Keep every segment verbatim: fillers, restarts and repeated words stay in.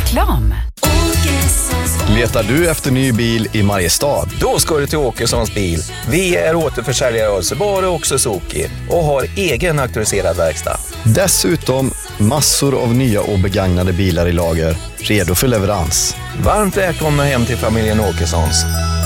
Reklam. Letar du efter ny bil i Mariestad? Då ska du till Åkessons bil. Vi är återförsäljare av Subaru och Suzuki och har egen auktoriserad verkstad. Dessutom massor av nya och begagnade bilar i lager, redo för leverans. Varmt välkomna hem till familjen Åkessons.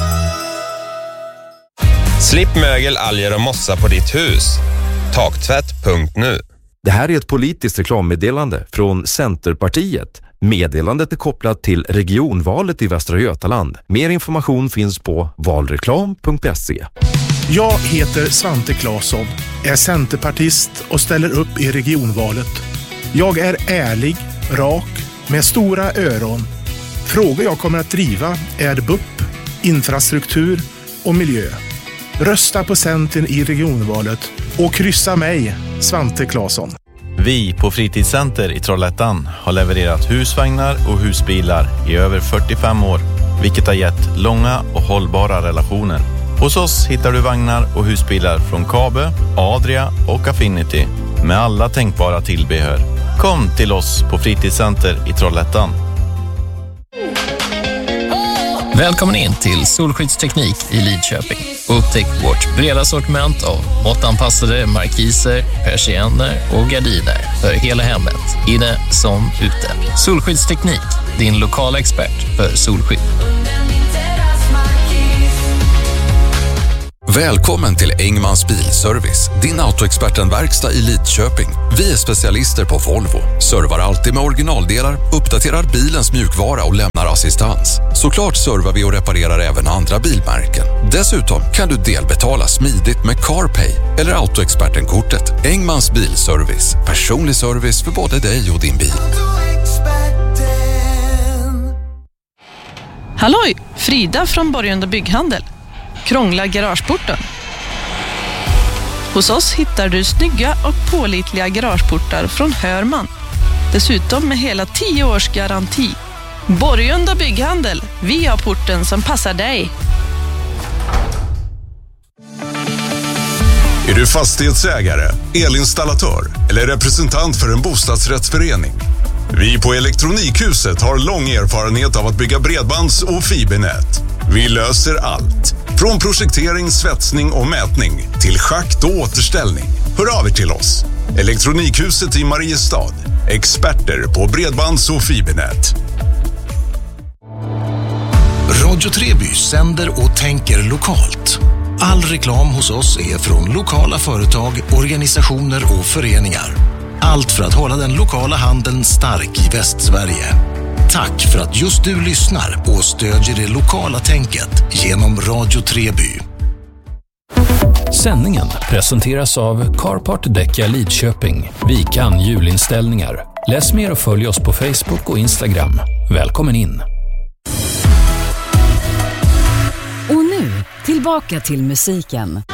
Slipp mögel, alger och mossa på ditt hus. Taktvätt punkt nu. Det här är ett politiskt reklammeddelande från Centerpartiet. Meddelandet är kopplat till regionvalet i Västra Götaland. Mer information finns på valreklam punkt se. Jag heter Svante Claesson, är centerpartist och ställer upp i regionvalet. Jag är ärlig, rak, med stora öron. Frågor jag kommer att driva är B U P, infrastruktur och miljö. Rösta på Centern i regionvalet och kryssa mig, Svante Claesson. Vi på Fritidscenter i Trollhättan har levererat husvagnar och husbilar i över fyrtiofem år, vilket har gett långa och hållbara relationer. Hos oss hittar du vagnar och husbilar från Kabe, Adria och Affinity med alla tänkbara tillbehör. Kom till oss på Fritidscenter i Trollhättan. Välkommen in till Solskyddsteknik i Lidköping. Upptäck vårt breda sortiment av måttanpassade markiser, persienner och gardiner för hela hemmet, inne som ute. Solskyddsteknik, din lokala expert för solskydd. Välkommen till Engmans Bilservice, din autoexperten-verkstad i Lidköping. Vi är specialister på Volvo, servar alltid med originaldelar, uppdaterar bilens mjukvara och lämnar assistans. Såklart servar vi och reparerar även andra bilmärken. Dessutom kan du delbetala smidigt med CarPay eller autoexperten-kortet. Engmans Bilservice, personlig service för både dig och din bil. Halloj, Frida från Borgunda Bygghandel. Krångla garageporten. Hos oss hittar du snygga och pålitliga garageportar från Hörman. Dessutom med hela tio års garanti. Borgunda Bygghandel. Vi har porten som passar dig. Är du fastighetsägare, elinstallatör eller representant för en bostadsrättsförening? Vi på Elektronikhuset har lång erfarenhet av att bygga bredbands- och fibernät. Vi löser allt. Från projektering, svetsning och mätning till schakt och återställning. Hör av er till oss. Elektronikhuset i Mariestad. Experter på bredbands- och fibernät. Radio Treby sänder och tänker lokalt. All reklam hos oss är från lokala företag, organisationer och föreningar. Allt för att hålla den lokala handeln stark i Västsverige. Tack för att just du lyssnar och stödjer det lokala tänket genom Radio Treby. Sändningen presenteras av Carport Däcka Lidköping. Vi kan julinställningar. Läs mer och följ oss på Facebook och Instagram. Välkommen in! Och nu, tillbaka till musiken.